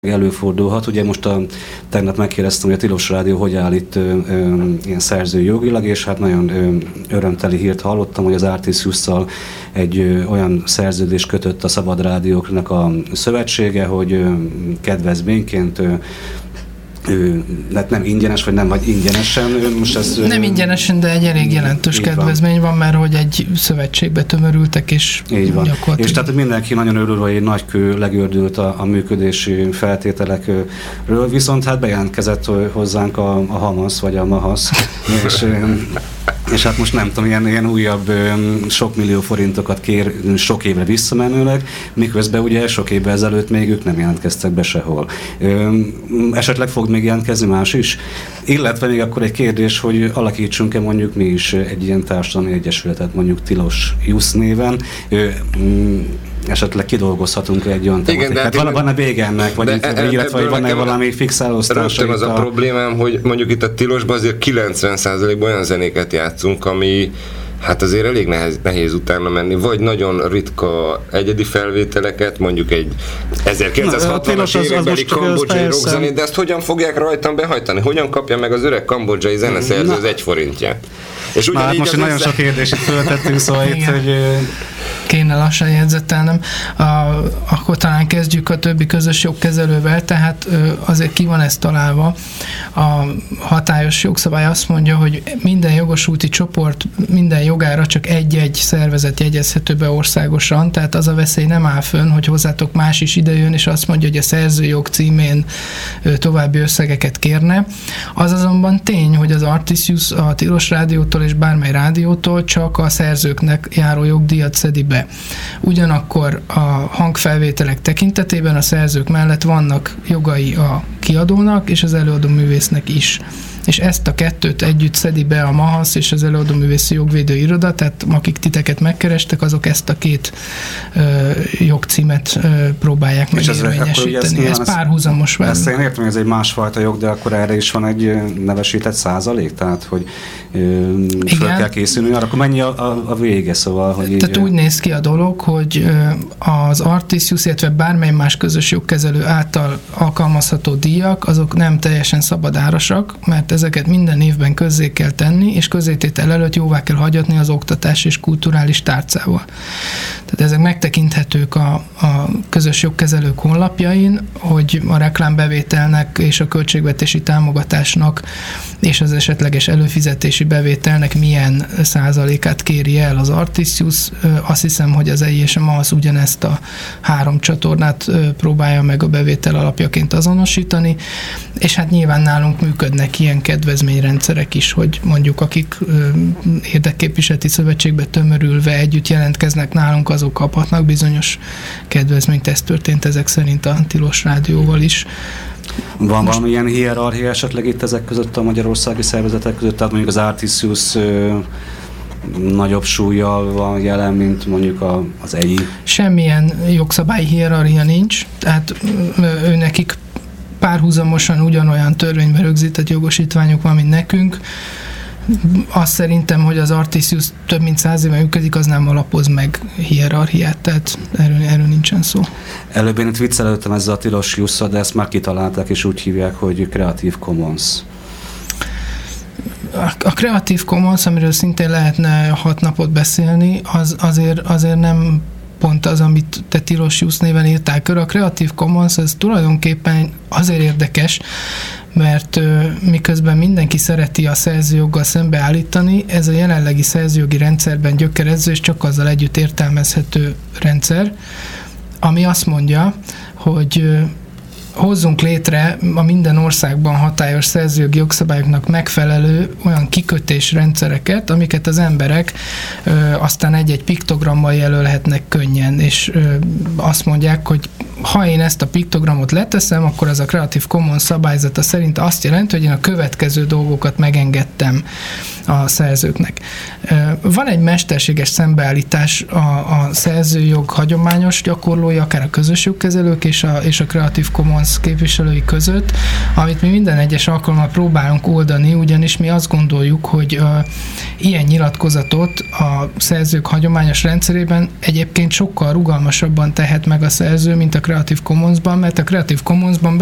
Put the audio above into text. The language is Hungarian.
előfordulhat. Ugye most tegnap megkérdeztem, hogy a Tilos Rádió hogy áll itt ilyen szerzői jogilag, és hát nagyon örömteli hírt hallottam, hogy az Artisiusszal egy olyan szerződést kötött a Szabad Rádióknak a szövetsége, hogy kedvezményként nem ingyenes, vagy nem, vagy ingyenesen. Most ez, nem ingyenesen, de egy elég jelentős kedvezmény van, mert hogy egy szövetségbe tömörültek, és gyakorlatilag. És tehát mindenki nagyon örül, hogy egy nagy kő legördült a működési feltételekről, viszont hát bejelentkezett hozzánk a Hamas, vagy a Mahasz, és hát most nem tudom, ilyen újabb sok millió forintokat kér sok évre visszamenőleg, miközben ugye sok évvel ezelőtt még ők nem jelentkeztek be sehol. Esetleg fog még jelentkezni más is? Illetve még akkor egy kérdés, hogy alakítsunk-e mondjuk mi is egy ilyen társadalmi egyesületet, mondjuk Tilos Jusz néven, esetleg kidolgozhatunk egy olyan tematikát. Hát van-e vége ennek, illetve van-e valami fixálóztás? Rögtön az a problémám, hogy mondjuk itt a Tilosban azért 90%-ban olyan zenéket játszunk, ami hát azért elég nehéz utána menni, vagy nagyon ritka egyedi felvételeket, mondjuk egy 1960-as évekbeli kambodzsai rockzenét, de ezt hogyan fogják rajtam behajtani? Hogyan kapja meg az öreg kambodzsai zeneszerző az 1 forintját? És hát most nagyon sok kérdést föltettünk, szóval itt, hogy... Kéne lassan jegyzetelnem. Akkor talán kezdjük a többi közös jogkezelővel, tehát azért ki van ez találva. A hatályos jogszabály azt mondja, hogy minden jogosulti csoport minden jogára csak egy-egy szervezet jegyezhető be országosan, tehát az a veszély nem áll fönn, hogy hozzátok más is idejön, és azt mondja, hogy a szerzőjog címén további összegeket kérne. Az azonban tény, hogy az Artisius a Tilos Rádiótól és bármely rádiótól csak a szerzőknek járó jogdíjat szedi be. Ugyanakkor a hangfelvételek tekintetében a szerzők mellett vannak jogai a kiadónak és az előadó művésznek is. És ezt a kettőt együtt szedi be a Mahasz és az előadó művészi jogvédő iroda, tehát akik titeket megkerestek, azok ezt a két jogcímet próbálják megérvényesíteni. Ez párhuzamos velünk. Ezt én értem, hogy ez egy másfajta jog, de akkor erre is van egy nevesített százalék, tehát hogy föl kell készülni, akkor mennyi a vége, szóval, hogy tehát úgy néz ki a dolog, hogy az Artisius, illetve bármely más közös jogkezelő által alkalmazható díjak, azok nem teljesen szabadárasak, mert ezeket minden évben közzé kell tenni, és közzététel előtt jóvá kell hagyatni az oktatás és kulturális tárcával. Tehát ezek megtekinthetők a közös jogkezelők honlapjain, hogy a reklámbevételnek és a költségvetési támogatásnak és az esetleges előfizetési bevételnek milyen százalékát kéri el az Artisius. Azt hiszem, hogy az EI és a Mahasz ugyanezt a 3 csatornát próbálja meg a bevétel alapjaként azonosítani, és hát nyilván nálunk működnek ilyen kedvezményrendszerek is, hogy mondjuk akik érdekképviseleti szövetségbe tömörülve együtt jelentkeznek nálunk, azok kaphatnak bizonyos kedvezményt. Ez történt ezek szerint a Tilos Rádióval is. Van valamilyen hierarchia esetleg itt ezek között a magyarországi szervezetek között? Tehát mondjuk az Artisius nagyobb súllyal van jelen, mint mondjuk az EI? Semmilyen jogszabályi hierarchia nincs, tehát nekik párhuzamosan ugyanolyan törvényben rögzített jogosítványok van, mint nekünk. Azt szerintem, hogy az Artisius több mint 100 éve működik, az nem alapoz meg hierarchiát, tehát erről nincsen szó. Előbb én itt viccelődtem ezzel a Tilos Jusszal, de ezt már kitalálták, és úgy hívják, hogy Creative Commons. A Creative Commons, amiről szintén lehetne 6 napot beszélni, az azért nem pont az, amit te Tilos Jusz néven írtál körül. A Creative Commons az tulajdonképpen azért érdekes, mert miközben mindenki szereti a szerzőjoggal szembeállítani, ez a jelenlegi szerzőjogi rendszerben gyökerező és csak azzal együtt értelmezhető rendszer, ami azt mondja, hogy hozzunk létre a minden országban hatályos szerzőjogi jogszabályoknak megfelelő olyan kikötésrendszereket, amiket az emberek aztán egy-egy piktogrammal jelölhetnek könnyen, és azt mondják, hogy ha én ezt a piktogramot leteszem, akkor az a Creative Commons szabályzata szerint azt jelenti, hogy én a következő dolgokat megengedtem a szerzőknek. Van egy mesterséges szembeállítás a szerzőjog hagyományos gyakorlói, akár a közös jogkezelők és a Creative Commons képviselői között, amit mi minden egyes alkalommal próbálunk oldani, ugyanis mi azt gondoljuk, hogy ilyen nyilatkozatot a szerzők hagyományos rendszerében egyébként sokkal rugalmasabban tehet meg a szerző, mint a Creative Commonsban, mert a Creative Commonsban